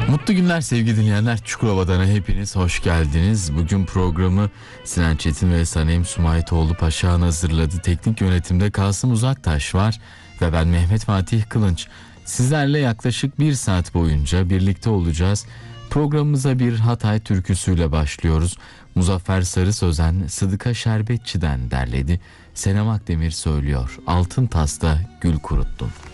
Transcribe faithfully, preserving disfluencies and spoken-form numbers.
Mutlu günler sevgili dinleyenler. Çukurova'dan hepiniz hoş geldiniz. Bugün programı Sinan Çetin ve Sanem Sumayitoğlu Paşa'nın hazırladı. Teknik yönetimde Kasım Uzaktaş var ve ben Mehmet Fatih Kılınç. Sizlerle yaklaşık bir saat boyunca birlikte olacağız. Programımıza bir Hatay türküsüyle başlıyoruz. Muzaffer Sarı Sözen Sıdıka Şerbetçi'den derledi. Senem Akdemir söylüyor. Altın tasta gül kuruttum.